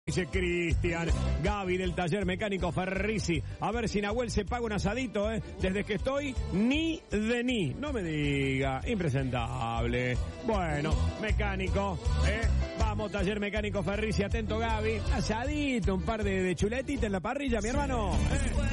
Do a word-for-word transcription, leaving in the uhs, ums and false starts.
Dice Cristian, Gaby del taller mecánico Ferrici. A ver si Nahuel se paga un asadito, ¿eh? Desde que estoy, ni de ni. No me diga, impresentable. Bueno, mecánico, ¿eh? Vamos, taller mecánico Ferrici, atento Gaby. Asadito, un par de, de chuletitas en la parrilla, mi hermano. ¿eh?